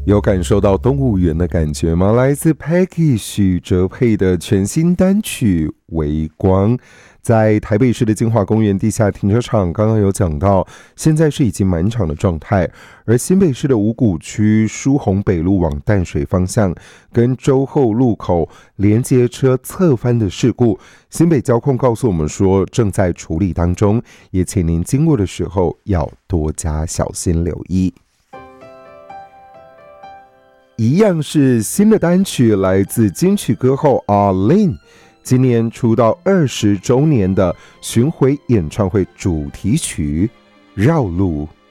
有感受到动物园的感觉吗？来自 Peggy 许哲佩的全新单曲《微光》，在台北市的金华公园地下停车场，刚刚有讲到，现在是已经满场的状态。而新北市的五股区疏洪北路往淡水方向跟洲后路口连接车侧翻的事故，新北交控告诉我们说正在处理当中，也请您经过的时候要多加小心留意。一样是新的单曲，来自金曲歌后 Arlene 今年出道20周年的巡回演唱会主题曲《绕路》。